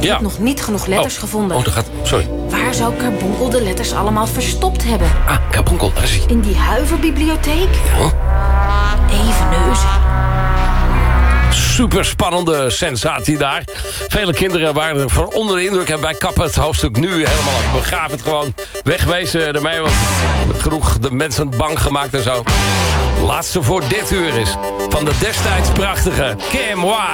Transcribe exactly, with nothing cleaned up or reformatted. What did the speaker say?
Ik Ja. heb nog niet genoeg letters oh. gevonden. Oh, dat gaat... Sorry. Waar zou Carbonkel de letters allemaal verstopt hebben? Ah, Carbonkel, daar is hij. In die huiverbibliotheek? Ja. Even neuzen. Super spannende sensatie daar. Vele kinderen waren er van onder de indruk. En wij kappen het hoofdstuk nu helemaal af. We gaven het gewoon wegwezen ermee. Want genoeg de mensen bang gemaakt en zo. Laatste voor dit uur is van de destijds prachtige Qu'est moi.